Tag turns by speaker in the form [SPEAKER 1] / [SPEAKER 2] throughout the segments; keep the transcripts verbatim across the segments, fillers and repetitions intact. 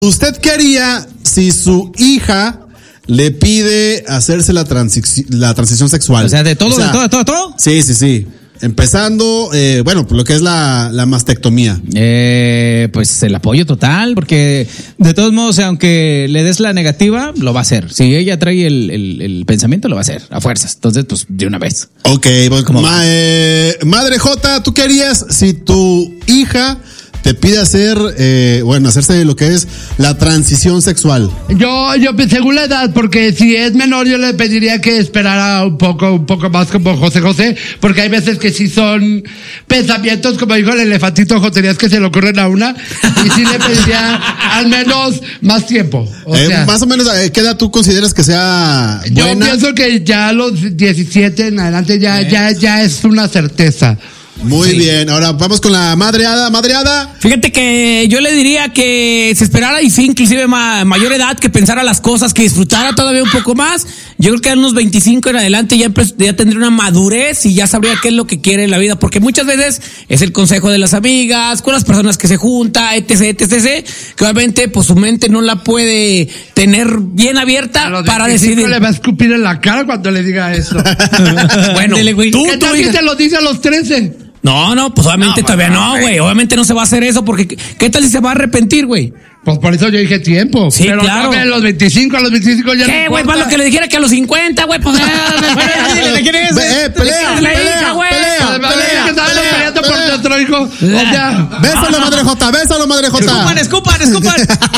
[SPEAKER 1] ¿Usted qué haría si su hija le pide hacerse la, transi- la transición sexual?
[SPEAKER 2] O sea, de todo,
[SPEAKER 1] o sea,
[SPEAKER 2] de todo, de todo, todo.
[SPEAKER 1] Sí, sí, sí. Empezando, eh, bueno, lo que es la, la mastectomía.
[SPEAKER 2] Eh, pues el apoyo total, porque de todos modos, aunque le des la negativa, lo va a hacer. Si ella trae el, el, el pensamiento, lo va a hacer, a fuerzas. Entonces, pues, de una vez.
[SPEAKER 1] Ok, pues, ma, eh, Madre J, ¿tú qué harías si tu hija te pide hacer, eh, bueno, hacerse lo que es la transición sexual?
[SPEAKER 3] Yo, yo, según la edad, porque si es menor, yo le pediría que esperara un poco, un poco más como José José, porque hay veces que sí son pensamientos, como dijo el elefantito Joterías, que se le ocurren a una, y sí le pediría al menos más tiempo. O
[SPEAKER 1] eh,
[SPEAKER 3] sea,
[SPEAKER 1] más o menos, eh, ¿qué edad tú consideras que sea buena?
[SPEAKER 3] Yo pienso que ya a los diecisiete en adelante ya, ¿Eh? ya, ya es una certeza.
[SPEAKER 1] Muy
[SPEAKER 2] Sí.
[SPEAKER 1] bien, ahora vamos con la madreada, madreada.
[SPEAKER 4] Fíjate que yo le diría que se esperara y sí, inclusive ma- mayor edad, que pensara las cosas, que disfrutara todavía un poco más. Yo creo que a unos veinticinco en adelante ya, empez- ya tendría una madurez y ya sabría qué es lo que quiere en la vida, porque muchas veces es el consejo de las amigas, con las personas que se junta, etc, etc, etc, que obviamente pues su mente no la puede tener bien abierta
[SPEAKER 3] A los
[SPEAKER 4] para
[SPEAKER 3] veinticinco
[SPEAKER 4] decidir.
[SPEAKER 3] le va a escupir en la cara cuando le diga eso.
[SPEAKER 4] Bueno,
[SPEAKER 2] Ándele, güey.
[SPEAKER 4] tú,
[SPEAKER 3] ¿Qué
[SPEAKER 4] tú
[SPEAKER 3] tal si
[SPEAKER 4] digas-
[SPEAKER 3] te lo dice a los trece?
[SPEAKER 4] No, no, pues obviamente
[SPEAKER 3] No,
[SPEAKER 4] todavía
[SPEAKER 3] bueno,
[SPEAKER 4] no, güey. Obviamente no se va a hacer eso porque ¿qué tal si se va a arrepentir, güey?
[SPEAKER 3] Pues por eso yo dije tiempo.
[SPEAKER 4] Sí,
[SPEAKER 3] pero
[SPEAKER 4] claro.
[SPEAKER 3] a los veinticinco, a los veinticinco ya
[SPEAKER 4] ¿Qué,
[SPEAKER 3] no
[SPEAKER 4] güey?
[SPEAKER 3] importa.
[SPEAKER 4] Para lo que le dijera que a los cincuenta, güey, pues...
[SPEAKER 2] ¿Le quieres?
[SPEAKER 1] Ve, eh, pelea,
[SPEAKER 4] La hija,
[SPEAKER 1] pelea,
[SPEAKER 4] güey.
[SPEAKER 1] pelea,
[SPEAKER 3] Además,
[SPEAKER 1] pelea,
[SPEAKER 3] que estaban
[SPEAKER 1] pelea,
[SPEAKER 3] peleando por
[SPEAKER 1] pelea.
[SPEAKER 3] nuestro hijo. O sea,
[SPEAKER 1] Bésalo, Madre J, bésalo, Madre J.
[SPEAKER 2] Escupan, escupan, escupan.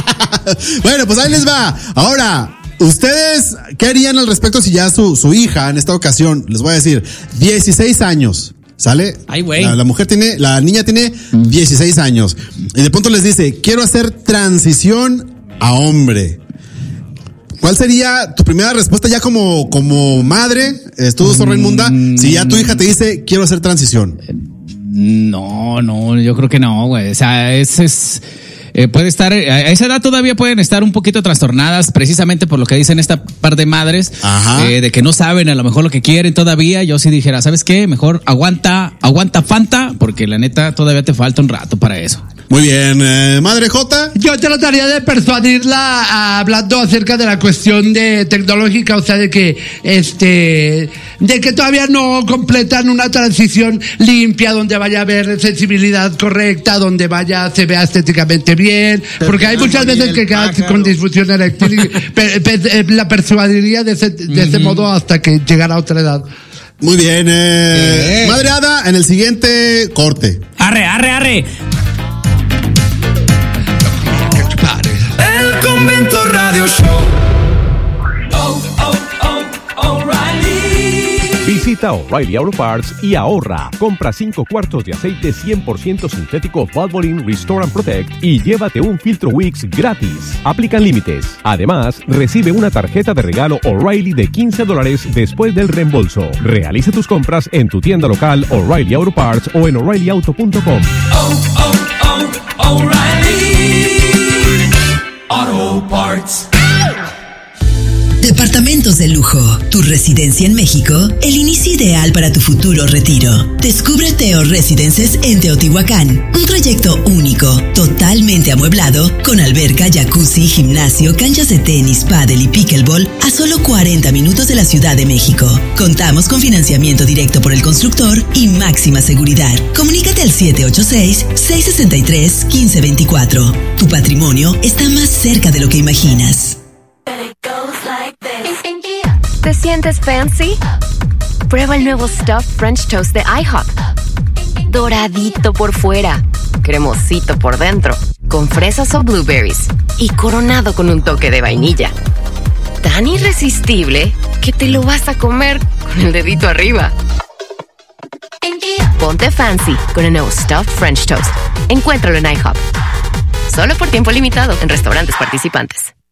[SPEAKER 1] Bueno, pues ahí les va. Ahora, ¿ustedes qué harían al respecto si ya su, su hija, en esta ocasión, les voy a decir, dieciséis años, ¿sale?
[SPEAKER 4] Ay, güey.
[SPEAKER 1] La, la mujer tiene, la niña tiene dieciséis años. Y de pronto les dice, quiero hacer transición a hombre. ¿Cuál sería tu primera respuesta ya como, como madre, estudio Zorra Inmunda, si ya tu hija te dice, quiero hacer transición?
[SPEAKER 2] No, no, yo creo que no, güey. O sea, es, es eh, puede estar, a esa edad todavía pueden estar un poquito trastornadas, precisamente por lo que dicen esta par de madres, eh, de que no saben a lo mejor lo que quieren todavía. Yo sí dijera, ¿sabes qué? Mejor aguanta, aguanta Fanta, porque la neta todavía te falta un rato para eso.
[SPEAKER 1] Muy bien, eh, Madre J.
[SPEAKER 3] yo trataría de persuadirla a- hablando acerca de la cuestión de tecnológica, o sea, de que este, de que todavía no completan una transición limpia donde vaya a haber sensibilidad correcta, donde vaya, se vea estéticamente bien, porque hay muchas veces que quedan con disfunción eréctil y pe- pe- la persuadiría de ese, de ese modo hasta que llegara a otra edad.
[SPEAKER 1] Muy bien, eh, Madre Hada, en el siguiente corte.
[SPEAKER 4] Arre, arre, arre.
[SPEAKER 5] El Convento Radio Show. Oh, oh, oh, O'Reilly.
[SPEAKER 6] Visita O'Reilly Auto Parts y ahorra. Compra cinco cuartos de aceite cien por ciento sintético Valvoline Restore and Protect y llévate un filtro Wix gratis. Aplican límites. Además, recibe una tarjeta de regalo O'Reilly de quince dólares después del reembolso. Realiza tus compras en tu tienda local O'Reilly Auto Parts o en O'Reilly Auto punto com.
[SPEAKER 5] Oh, oh, oh, O'Reilly. Auto Parts.
[SPEAKER 7] Departamentos de lujo, tu residencia en México, el inicio ideal para tu futuro retiro. Descubre Teo Residences en Teotihuacán, un proyecto único, totalmente amueblado, con alberca, jacuzzi, gimnasio, canchas de tenis, pádel y pickleball a solo cuarenta minutos de la Ciudad de México. Contamos con financiamiento directo por el constructor y máxima seguridad. Comunícate al siete ocho seis, seis seis tres, uno cinco dos cuatro. Tu patrimonio está más cerca de lo que imaginas.
[SPEAKER 8] ¿Te sientes fancy? Prueba el nuevo Stuffed French Toast de IHOP. Doradito por fuera, cremosito por dentro, con fresas o blueberries y coronado con un toque de vainilla. Tan irresistible que te lo vas a comer con el dedito arriba. Ponte fancy con el nuevo Stuffed French Toast. Encuéntralo en IHOP. Solo por tiempo limitado en restaurantes participantes.